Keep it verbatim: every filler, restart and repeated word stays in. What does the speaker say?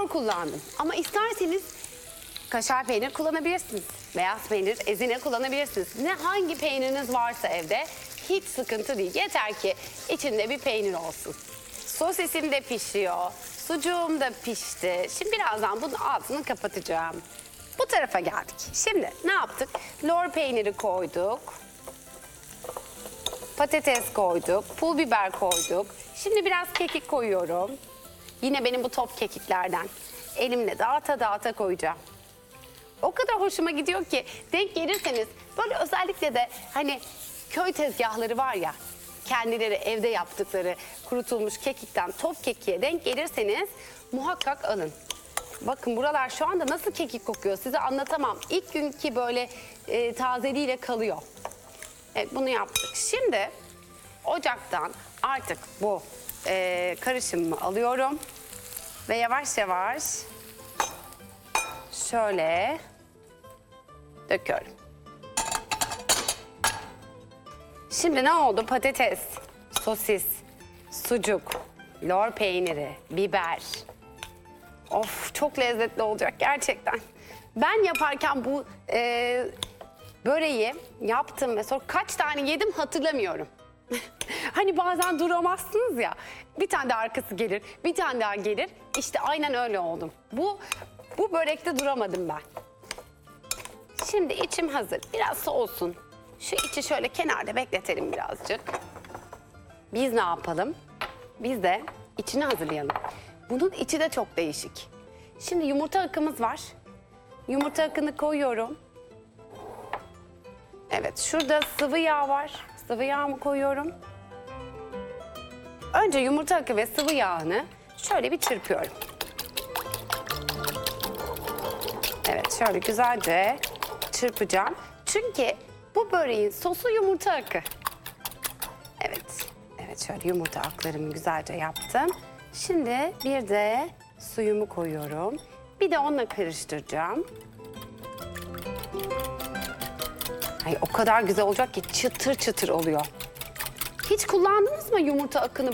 kullandım. Ama isterseniz kaşar peynir kullanabilirsiniz. Beyaz peynir, ezine kullanabilirsiniz. Ne hangi peyniriniz varsa evde hiç sıkıntı değil. Yeter ki içinde bir peynir olsun. Sosisim de pişiyor. Sucuğum da pişti. Şimdi birazdan bunun altını kapatacağım. Bu tarafa geldik. Şimdi ne yaptık? Lor peyniri koyduk. Patates koyduk. Pul biber koyduk. Şimdi biraz kekik koyuyorum. Yine benim bu top kekiklerden. Elimle dağıta dağıta koyacağım. O kadar hoşuma gidiyor ki denk gelirseniz böyle özellikle de hani köy tezgahları var ya, kendileri evde yaptıkları kurutulmuş kekikten top kekiğe denk gelirseniz muhakkak alın. Bakın buralar şu anda nasıl kekik kokuyor size anlatamam. İlk günkü böyle e, tazeliğiyle kalıyor. Evet, bunu yaptık. Şimdi ocaktan artık bu e, karışımımı alıyorum ve yavaş yavaş şöyle döküyorum. Şimdi ne oldu? Patates, sosis, sucuk, lor peyniri, biber. Of, çok lezzetli olacak gerçekten. Ben yaparken bu e, böreği yaptım ve sonra kaç tane yedim hatırlamıyorum. Hani bazen duramazsınız ya. Bir tane de arkası gelir, bir tane daha gelir. İşte aynen öyle oldum. Bu bu börekte duramadım ben. Şimdi içim hazır. Biraz soğusun. Şu içi şöyle kenarda bekletelim birazcık. Biz ne yapalım? Biz de içini hazırlayalım. Bunun içi de çok değişik. Şimdi yumurta akımız var. Yumurta akını koyuyorum. Evet, şurada sıvı yağ var. Sıvı yağımı koyuyorum. Önce yumurta akı ve sıvı yağını şöyle bir çırpıyorum. Evet, şöyle güzelce çırpacağım. Çünkü bu böreğin sosu yumurta akı. Evet, evet şöyle yumurta aklarımı güzelce yaptım. Şimdi bir de suyumu koyuyorum. Bir de onunla karıştıracağım. Ay, o kadar güzel olacak ki çıtır çıtır oluyor. Hiç kullandınız mı yumurta akını